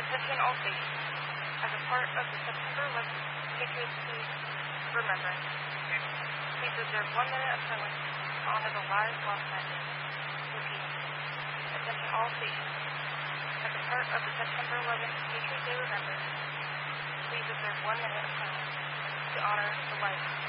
Attention all stations. As a part of the September 11th Patriots Day remembrance, please observe 1 minute of silence to honor the lives lost that day. Repeat. Attention all stations. As a part of the September 11th Patriots Day remembrance, please observe 1 minute of silence to honor the lives